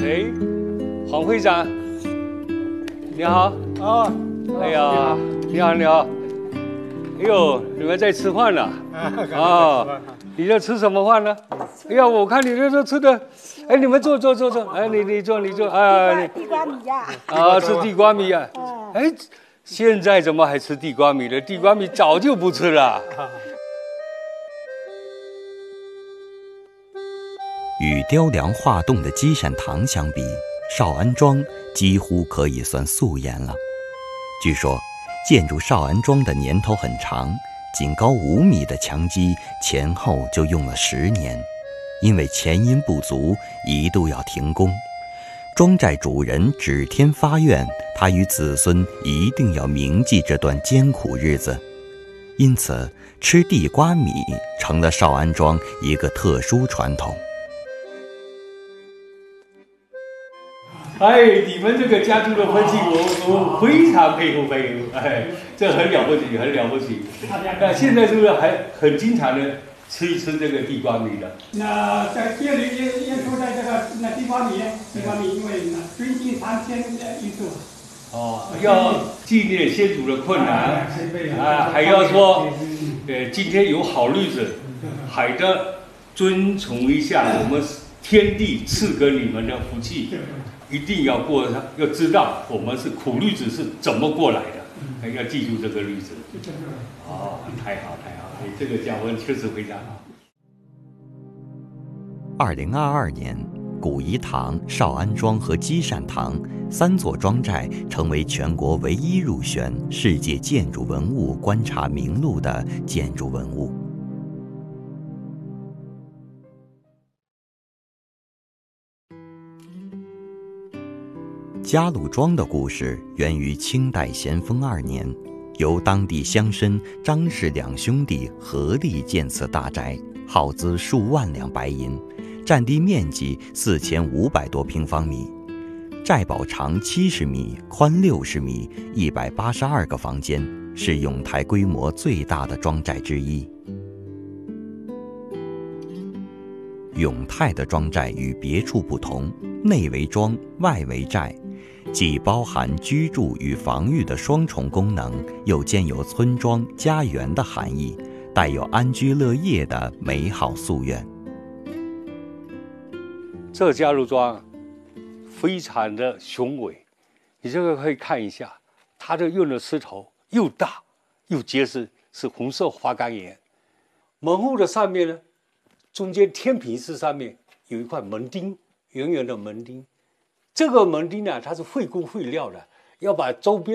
哎，黄会长，你好。 哦， 哎呀，你好，你好。哎呦，你们在吃饭呢？啊，你在吃什么饭呢？哎呀，我看你这吃的，哎，你们坐。哎，你坐。啊， 地瓜米呀。 啊，吃地瓜米啊。哎，现在怎么还吃地瓜米了？地瓜米早就不吃了。 与雕梁画栋的积善堂相比，少安庄几乎可以算素颜了。据说，建筑少安庄的年头很长，仅高5米的墙基前后就用了10年，因为前因不足，一度要停工。庄寨主人指天发愿，他与子孙一定要铭记这段艰苦日子，因此吃地瓜米成了少安庄一个特殊传统。 哎，你们这个家族的分析，我非常佩服。哎，这很了不起，很了不起。那现在是不是还很经常的吃一吃这个地瓜米的？ 那在店里也说在这个地瓜米，因为尊敬3000一度。 哦，要纪念先祖的困难啊，还要说，今天有好日子，还得遵从一下我们天地赐给你们的福气。一定要过上，要知道我们是苦日子是怎么过来的，要记住这个日子。哦，太好，这个教训确实非常好。 2022年，古颐堂、少安庄和积善堂3座庄寨成为全国唯一入选世界建筑文物观察名录的建筑文物。嘉禄庄的故事源于清代咸丰2年，由当地乡绅张氏2兄弟合力建此大宅，耗资数万两白银，占地面积4500多平方米，寨堡长70米，宽60米，182个房间，是永泰规模最大的庄寨之一。永泰的庄寨与别处不同，内为庄，外为寨，既包含居住与防御的双重功能，又兼有村庄、家园的含义，带有安居乐业的美好夙愿。 这嘉禄庄非常的雄伟，你这个可以看一下，它的用的石头又大又结实，是红色花岗岩。门户的上面呢，中间天平式上面有一块门钉，圆圆的门钉。这个门钉呢，它是会工会料的，要把周边